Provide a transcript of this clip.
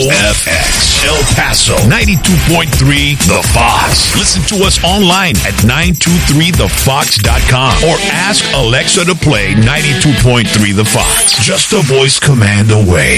FX, El Paso, 92.3 The Fox. Listen to us online at 923thefox.com or ask Alexa to play 92.3 The Fox. Just a voice command away.